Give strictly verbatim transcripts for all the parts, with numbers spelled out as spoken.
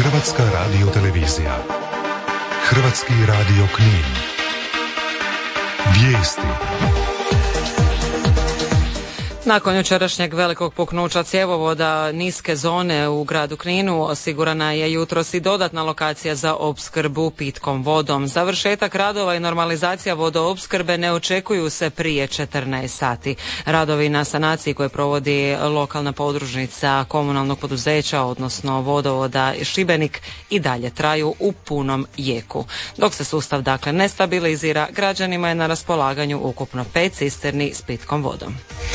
Hrvatska radiotelevizija. Hrvatski radio Knin. Vijesti. Nakon jučerašnjeg velikog puknuća cjevovoda niske zone u gradu Kninu osigurana je jutros i dodatna lokacija za opskrbu pitkom vodom. Završetak radova i normalizacija vodoopskrbe ne očekuju se prije četrnaest sati. Radovi na sanaciji koje provodi lokalna podružnica komunalnog poduzeća, odnosno vodovoda Šibenik, i dalje traju u punom jeku. Dok se sustav dakle ne stabilizira, građanima je na raspolaganju ukupno pet cisterni s pitkom vodom.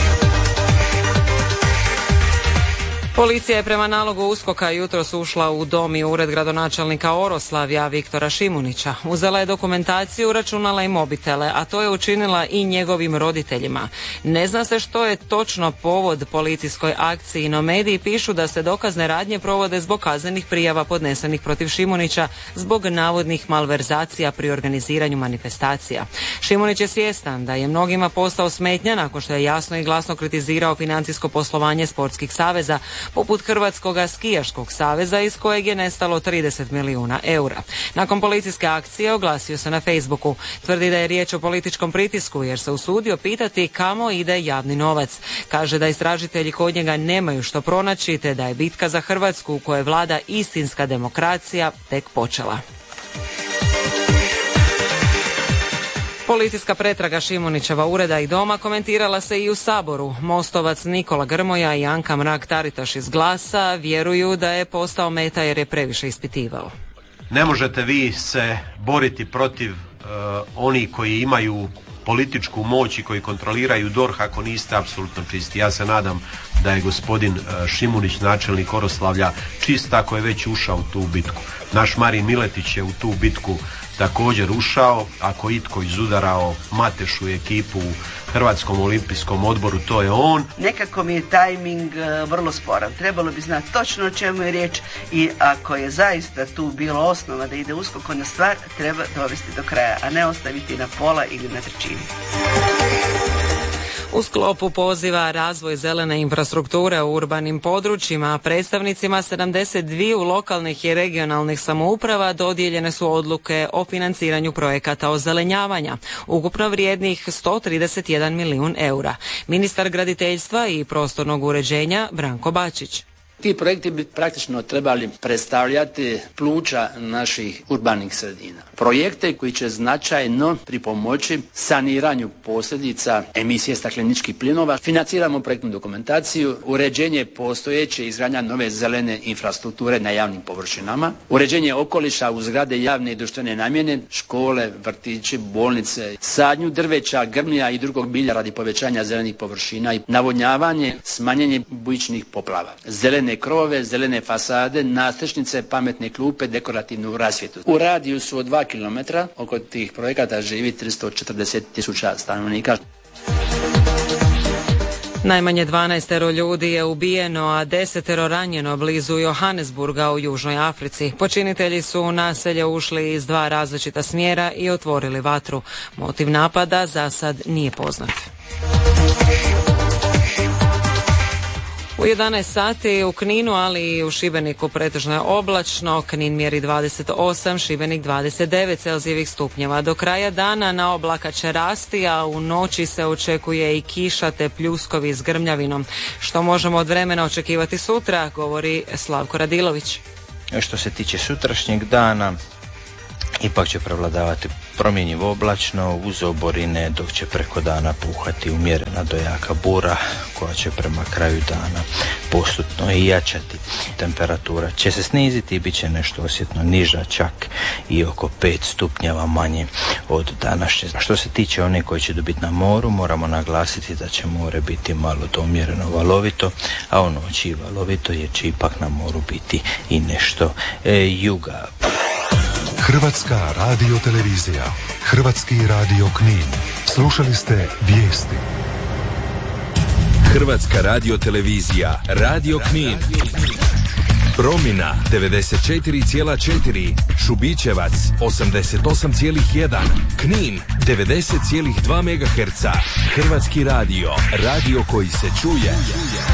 Policija je prema nalogu USKOK-a jutros ušla u dom i ured gradonačelnika Oroslavlja Viktora Šimunića. Uzela je dokumentaciju, računala i mobitele, a to je učinila i njegovim roditeljima. Ne zna se što je točno povod policijskoj akciji, no mediji pišu da se dokazne radnje provode zbog kaznenih prijava podnesenih protiv Šimunića zbog navodnih malverzacija pri organiziranju manifestacija. Šimunić je svjestan da je mnogima postao smetnja nakon što je jasno i glasno kritizirao financijsko poslovanje sportskih saveza, poput Hrvatskog skijaškog saveza iz kojeg je nestalo trideset milijuna eura. Nakon policijske akcije oglasio se na Facebooku. Tvrdi da je riječ o političkom pritisku jer se usudio pitati kamo ide javni novac. Kaže da istražitelji kod njega nemaju što pronaći te da je bitka za Hrvatsku u kojoj vlada istinska demokracija tek počela. Policijska pretraga Šimunićeva ureda i doma komentirala se i u Saboru. Mostovac Nikola Grmoja i Anka Mrak-Taritaš iz Glasa vjeruju da je postao meta jer je previše ispitivao. Ne možete vi se boriti protiv uh, onih koji imaju političku moć i koji kontroliraju D O R H ako niste apsolutno čisti. Ja se nadam da je gospodin uh, Šimunić, načelnik Oroslavlja, čist ako je već ušao u tu bitku. Naš Marin Miletić je u tu bitku također ušao. Ako itko izudarao Matešu i ekipu u Hrvatskom olimpijskom odboru, to je on. Nekako mi je tajming uh, vrlo sporan. Trebalo bi znati točno o čemu je riječ i ako je zaista tu bilo osnova da ide uskoko na stvar, treba dovesti do kraja, a ne ostaviti na pola ili na trećini. U sklopu poziva razvoj zelene infrastrukture u urbanim područjima, predstavnicima sedamdeset dvije lokalnih i regionalnih samouprava dodijeljene su odluke o financiranju projekata ozelenjavanja, ukupno vrijednih sto trideset jedan milijun eura. Ministar graditeljstva i prostornog uređenja Branko Bačić. Ti projekti bi praktično trebali predstavljati pluća naših urbanih sredina. Projekte koji će značajno pripomoći saniranju posljedica emisije stakleničkih plinova. Financiramo projektnu dokumentaciju, uređenje postojeće, izgradnja nove zelene infrastrukture na javnim površinama, uređenje okoliša u zgrade javne i društvene namjene, škole, vrtići, bolnice, sadnju drveća, grmlja i drugog bilja radi povećanja zelenih površina i navodnjavanje, smanjenje bujičnih poplava. Zelene krovove, zelene fasade, nadstrešnice, pametne klupe, dekorativnu rasvjetu. U radijusu od dva kilometra oko tih projekata živi tristo četrdeset tisuća stanovnika. Najmanje dvanaestero ljudi je ubijeno, a desetero ranjeno blizu Johannesburga u Južnoj Africi. Počinitelji su u naselje ušli iz dva različita smjera i otvorili vatru. Motiv napada za sad nije poznat. U jedanaest sati u Kninu, ali i u Šibeniku pretežno je oblačno. Knin mjeri dvadeset osam, Šibenik dvadeset devet Celzijevih stupnjeva. Do kraja dana na oblaka će rasti, a u noći se očekuje i kiša te pljuskovi s grmljavinom. Što možemo od vremena očekivati sutra, govori Slavko Radilović. Što se tiče sutrašnjeg dana, ipak će prevladavati promjenjivo oblačno uz oborine, dok će preko dana puhati umjerena do jaka bura koja će prema kraju dana postupno i jačati. Temperatura će se sniziti i bit će nešto osjetno niža, čak i oko pet stupnjeva manje od današnje. Što se tiče one koji će dobiti na moru, moramo naglasiti da će more biti malo do umjereno valovito, a u noći valovito jer će ipak na moru biti i nešto e, juga. Hrvatska radiotelevizija, Hrvatski radio Knin. Slušali ste vijesti. Hrvatska radiotelevizija, Radio Knin. Promina devedeset četiri zarez četiri, Šubićevac osamdeset osam zarez jedan, Knin devedeset zarez dva megaherca. Hrvatski radio, radio koji se čuje.